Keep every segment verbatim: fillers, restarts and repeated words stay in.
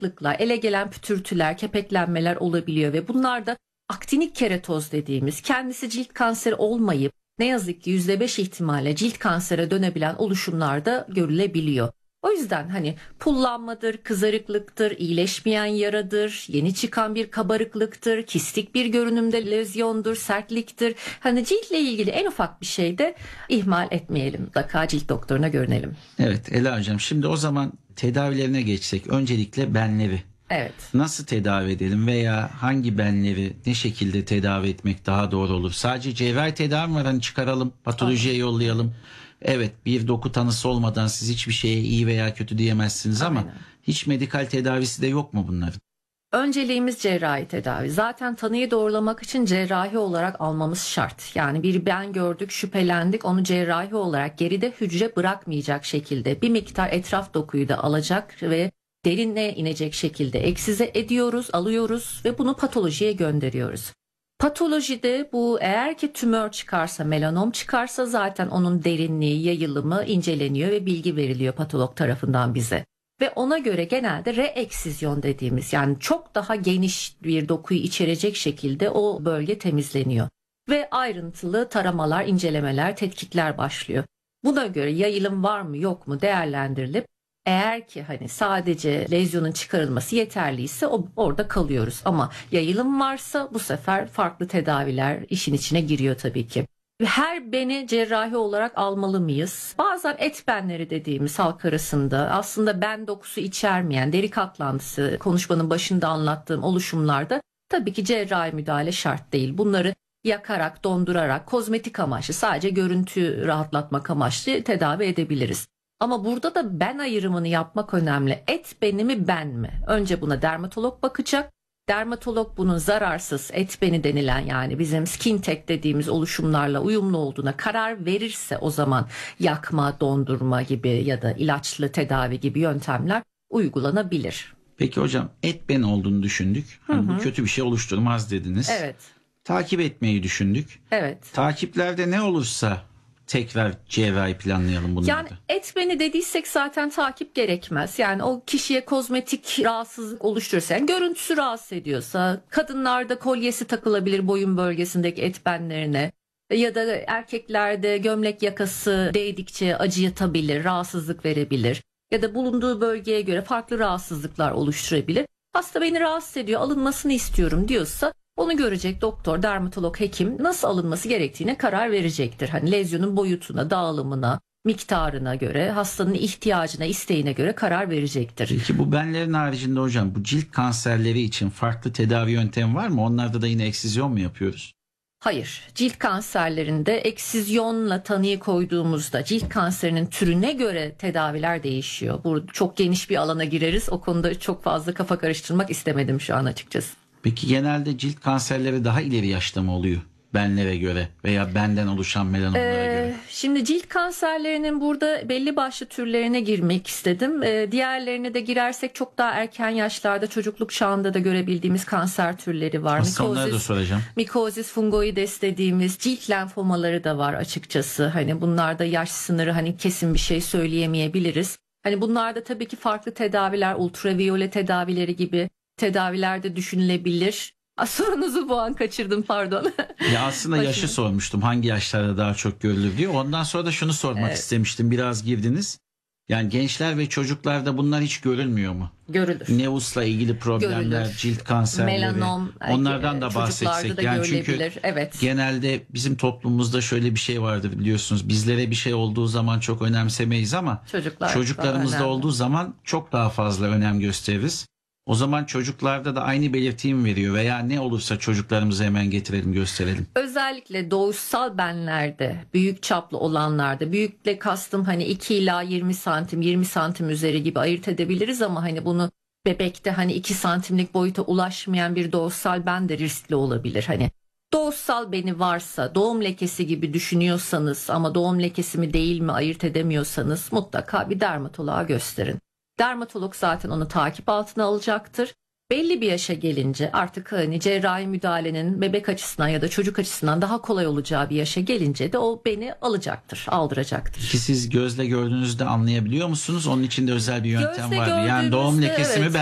karışıklıklar, ele gelen pütürtüler, kepeklenmeler olabiliyor ve bunlar da aktinik keratoz dediğimiz, kendisi cilt kanseri olmayıp ne yazık ki yüzde beş ihtimalle cilt kansere dönebilen oluşumlarda görülebiliyor. O yüzden hani pullanmadır, kızarıklıktır, iyileşmeyen yaradır, yeni çıkan bir kabarıklıktır, kistik bir görünümde lezyondur, sertliktir. Hani ciltle ilgili en ufak bir şeyde ihmal etmeyelim. Mutlaka cilt doktoruna görünelim. Evet Ela Hocam, şimdi o zaman tedavilerine geçsek. Öncelikle benleri. Evet. Nasıl tedavi edelim veya hangi benleri ne şekilde tedavi etmek daha doğru olur? Sadece cerrahi tedavi mi var? Hani çıkaralım, patolojiye Aynen. yollayalım. Evet, bir doku tanısı olmadan siz hiçbir şeye iyi veya kötü diyemezsiniz ama Aynen. hiç medikal tedavisi de yok mu bunların? Önceliğimiz cerrahi tedavi. Zaten tanıyı doğrulamak için cerrahi olarak almamız şart. Yani bir ben gördük, şüphelendik, onu cerrahi olarak geride hücre bırakmayacak şekilde bir miktar etraf dokuyu da alacak ve derinliğe inecek şekilde eksize ediyoruz, alıyoruz ve bunu patolojiye gönderiyoruz. Patolojide bu eğer ki tümör çıkarsa, melanom çıkarsa zaten onun derinliği, yayılımı inceleniyor ve bilgi veriliyor patolog tarafından bize. Ve ona göre genelde reeksizyon dediğimiz, yani çok daha geniş bir dokuyu içerecek şekilde o bölge temizleniyor. Ve ayrıntılı taramalar, incelemeler, tetkikler başlıyor. Buna göre yayılım var mı yok mu değerlendirilip eğer ki hani sadece lezyonun çıkarılması yeterliyse o, orada kalıyoruz. Ama yayılım varsa bu sefer farklı tedaviler işin içine giriyor tabii ki. Her beni cerrahi olarak almalı mıyız? Bazen et benleri dediğimiz halk arasında aslında ben dokusu içermeyen deri katlantısı, konuşmanın başında anlattığım oluşumlarda tabii ki cerrahi müdahale şart değil. Bunları yakarak, dondurarak, kozmetik amaçlı, sadece görüntü rahatlatmak amaçlı tedavi edebiliriz. Ama burada da ben ayrımını yapmak önemli. Et beni mi, ben mi? Önce buna dermatolog bakacak. Dermatolog bunun zararsız et beni denilen, yani bizim skin tech dediğimiz oluşumlarla uyumlu olduğuna karar verirse o zaman yakma, dondurma gibi ya da ilaçlı tedavi gibi yöntemler uygulanabilir. Peki hocam, et ben olduğunu düşündük. Hani bu kötü bir şey oluşturmaz dediniz. Evet. Takip etmeyi düşündük. Evet. Takiplerde ne olursa tekrar cerrahi planlayalım bunları. Yani et beni dediysek zaten takip gerekmez. Yani o kişiye kozmetik rahatsızlık oluşturursa, yani görüntüsü rahatsız ediyorsa, kadınlarda kolyesi takılabilir boyun bölgesindeki et benlerine ya da erkeklerde gömlek yakası değdikçe acıyatabilir, rahatsızlık verebilir ya da bulunduğu bölgeye göre farklı rahatsızlıklar oluşturabilir. Hasta beni rahatsız ediyor, alınmasını istiyorum diyorsa onu görecek doktor, dermatolog, hekim nasıl alınması gerektiğine karar verecektir. Hani lezyonun boyutuna, dağılımına, miktarına göre, hastanın ihtiyacına, isteğine göre karar verecektir. Peki bu benlerin haricinde hocam bu cilt kanserleri için farklı tedavi yöntemi var mı? Onlarda da yine eksizyon mu yapıyoruz? Hayır, cilt kanserlerinde eksizyonla tanıyı koyduğumuzda cilt kanserinin türüne göre tedaviler değişiyor. Burada çok geniş bir alana gireriz. O konuda çok fazla kafa karıştırmak istemedim şu an açıkçası. Peki genelde cilt kanserleri daha ileri yaşta mı oluyor? Benlere göre veya benden oluşan melanomlara ee, göre. Şimdi cilt kanserlerinin burada belli başlı türlerine girmek istedim. Ee, diğerlerine de girersek çok daha erken yaşlarda, çocukluk çağında da görebildiğimiz kanser türleri var. Aslında onları da soracağım. Mikozis fungoides dediğimiz cilt lenfomaları da var açıkçası. Hani bunlarda yaş sınırı, hani kesin bir şey söyleyemeyebiliriz. Hani bunlarda tabii ki farklı tedaviler, ultraviyole tedavileri gibi tedaviler de düşünülebilir. Sorunuzu bu an kaçırdım, pardon. Ya aslında yaşı sormuştum, hangi yaşlarda daha çok görülür diyor. Ondan sonra da şunu sormak evet. istemiştim, biraz girdiniz. Yani gençler ve çocuklarda bunlar hiç görülmüyor mu? Görülür. Nevus'la ilgili problemler, görülür. Cilt kanserleri, melanom, onlardan da bahsetsek. Da yani çünkü evet. genelde bizim toplumumuzda şöyle bir şey vardır biliyorsunuz. Bizlere bir şey olduğu zaman çok önemsemeyiz ama Çocuklar çocuklarımızda olduğu zaman çok daha fazla önem gösteririz. O zaman çocuklarda da aynı belirtiyi mi veriyor veya ne olursa çocuklarımızı hemen getirelim, gösterelim? Özellikle doğuşsal benlerde, büyük çaplı olanlarda, büyükle kastım hani iki ila yirmi santim, yirmi santim üzeri gibi ayırt edebiliriz ama hani bunu bebekte hani iki santimlik boyuta ulaşmayan bir doğuşsal ben de riskli olabilir. Hani doğuşsal beni varsa, doğum lekesi gibi düşünüyorsanız ama doğum lekesi mi değil mi ayırt edemiyorsanız mutlaka bir dermatoloğa gösterin. Dermatolog zaten onu takip altına alacaktır. Belli bir yaşa gelince artık hani cerrahi müdahalenin bebek açısından ya da çocuk açısından daha kolay olacağı bir yaşa gelince de o beni alacaktır, aldıracaktır. Ki siz gözle gördüğünüzde anlayabiliyor musunuz? Onun için de özel bir yöntem Gözle var mı? Yani doğum lekesi evet. mi, ben mi?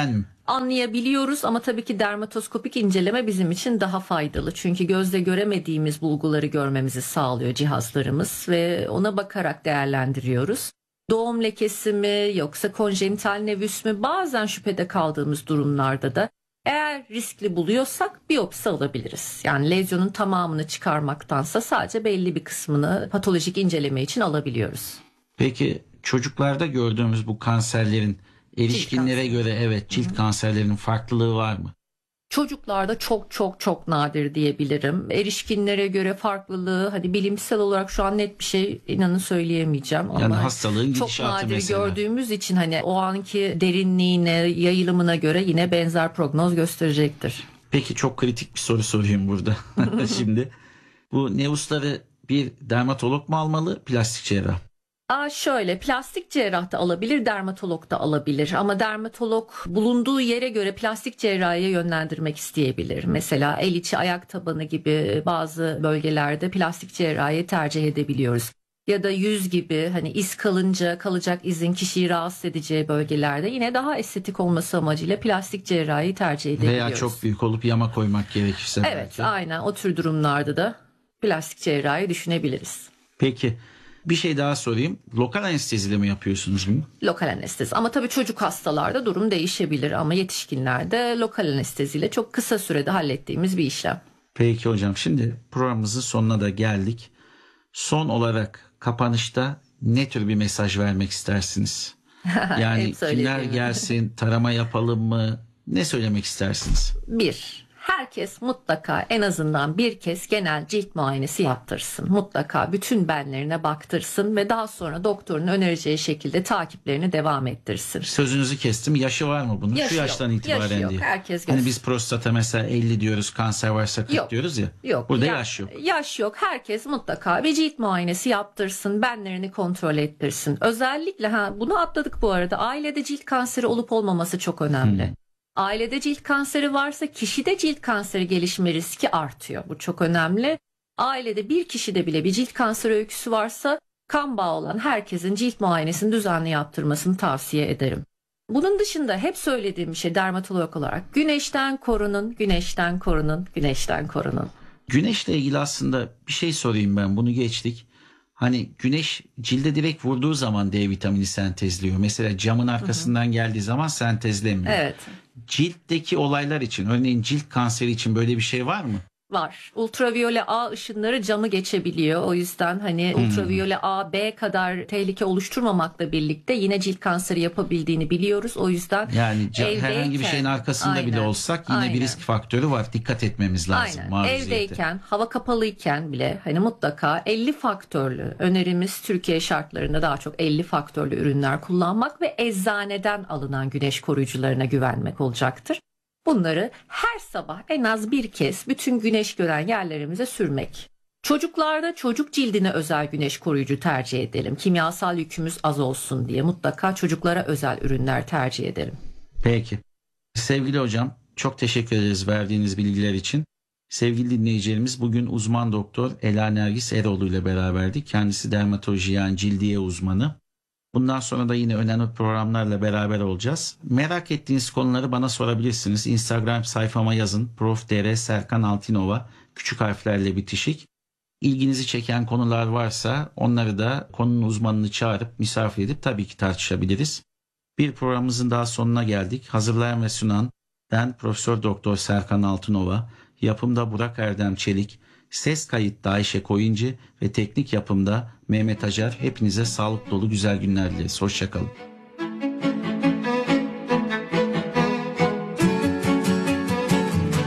Anlayabiliyoruz ama tabii ki dermatoskopik inceleme bizim için daha faydalı. Çünkü gözle göremediğimiz bulguları görmemizi sağlıyor cihazlarımız ve ona bakarak değerlendiriyoruz. Doğum lekesi mi yoksa konjenital nevüs mü, bazen şüphede kaldığımız durumlarda da eğer riskli buluyorsak biyopsi alabiliriz. Yani lezyonun tamamını çıkarmaktansa sadece belli bir kısmını patolojik inceleme için alabiliyoruz. Peki çocuklarda gördüğümüz bu kanserlerin erişkinlere göre evet cilt kanserlerinin farklılığı var mı? Çocuklarda çok çok çok nadir diyebilirim. Erişkinlere göre farklılığı hani bilimsel olarak şu an net bir şey inanın söyleyemeyeceğim ama Yani hastalığın çok gidişatı nadir mesela. gördüğümüz için hani o anki derinliğine, yayılımına göre yine benzer prognoz gösterecektir. Peki çok kritik bir soru sorayım burada. Şimdi bu nevusları bir dermatolog mu almalı, plastik cerrah? Aa şöyle, plastik cerrah da alabilir, dermatolog da alabilir ama dermatolog bulunduğu yere göre plastik cerrahiye yönlendirmek isteyebilir. Mesela el içi, ayak tabanı gibi bazı bölgelerde plastik cerrahiyi tercih edebiliyoruz. Ya da yüz gibi hani iz kalınca kalacak izin kişiyi rahatsız edeceği bölgelerde yine daha estetik olması amacıyla plastik cerrahiyi tercih edebiliyoruz. Veya çok büyük olup yama koymak gerekirse. Evet, belki. aynen o tür durumlarda da plastik cerrahi düşünebiliriz. Peki bir şey daha sorayım. Lokal anesteziyle mi yapıyorsunuz bunu? Lokal anestezi ama tabii çocuk hastalarda durum değişebilir ama yetişkinlerde lokal anesteziyle çok kısa sürede hallettiğimiz bir işlem. Peki hocam, şimdi programımızın sonuna da geldik. Son olarak kapanışta ne tür bir mesaj vermek istersiniz? Yani Hep söylediğim kimler gibi. gelsin, tarama yapalım mı? Ne söylemek istersiniz? Bir, herkes mutlaka en azından bir kez genel cilt muayenesi yaptırsın. Mutlaka bütün benlerine baktırsın ve daha sonra doktorun önereceği şekilde takiplerini devam ettirsin. Sözünüzü kestim. Yaşı var mı bunun? Yaşı Şu yaştan yok, itibaren yaşı yok. diye. Herkes Hani göz- biz prostata mesela elli diyoruz, kanser varsa kırk Yok. diyoruz ya. Yok. Burada ya- yaş yok. Yaş yok. Herkes mutlaka bir cilt muayenesi yaptırsın, benlerini kontrol ettirsin. Özellikle ha bunu atladık bu arada. Ailede cilt kanseri olup olmaması çok önemli. Hmm. Ailede cilt kanseri varsa kişide cilt kanseri gelişme riski artıyor. Bu çok önemli. Ailede bir kişide bile bir cilt kanseri öyküsü varsa kan bağı olan herkesin cilt muayenesini düzenli yaptırmasını tavsiye ederim. Bunun dışında hep söylediğim bir şey dermatolog olarak güneşten korunun, güneşten korunun, güneşten korunun. Güneşle ilgili aslında bir şey sorayım ben. Bunu geçtik. Hani güneş cilde direkt vurduğu zaman D vitamini sentezliyor. Mesela camın arkasından geldiği zaman sentezlemiyor. Evet. Ciltteki olaylar için, örneğin cilt kanseri için böyle bir şey var mı? Var. Ultraviyole A ışınları camı geçebiliyor. O yüzden hani Hmm. ultraviyole A, B kadar tehlike oluşturmamakla birlikte yine cilt kanseri yapabildiğini biliyoruz. O yüzden Yani ca- herhangi bir evdeyken- şeyin arkasında bile Aynen, olsak yine bir aynen. risk faktörü var. Dikkat etmemiz lazım. Aynen. maruziyete. Evdeyken, hava kapalıyken bile hani mutlaka elli faktörlü, önerimiz Türkiye şartlarında daha çok elli faktörlü ürünler kullanmak ve eczaneden alınan güneş koruyucularına güvenmek olacaktır. Bunları her sabah en az bir kez bütün güneş gören yerlerimize sürmek. Çocuklarda çocuk cildine özel güneş koruyucu tercih edelim. Kimyasal yükümüz az olsun diye mutlaka çocuklara özel ürünler tercih edelim. Peki. Sevgili hocam, çok teşekkür ederiz verdiğiniz bilgiler için. Sevgili dinleyicilerimiz, bugün uzman doktor Ela Nergis Eroğlu ile beraberdik. Kendisi dermatoloji, yani cildiye uzmanı. Bundan sonra da yine önemli programlarla beraber olacağız. Merak ettiğiniz konuları bana sorabilirsiniz. Instagram sayfama yazın. Prof Dr Serkan Altinova, küçük harflerle bitişik. İlginizi çeken konular varsa onları da konunun uzmanını çağırıp misafir edip tabii ki tartışabiliriz. Bir programımızın daha sonuna geldik. Hazırlayan ve sunan ben Profesör Doktor Serkan Altınova, yapımda Burak Erdem Çelik, ses kayıtta Ayşe Koyuncu ve teknik yapımda Mehmet Acar. Hepinize sağlık dolu güzel günler dileriz. Hoşçakalın.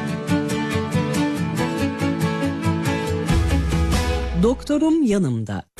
Doktorum yanımda.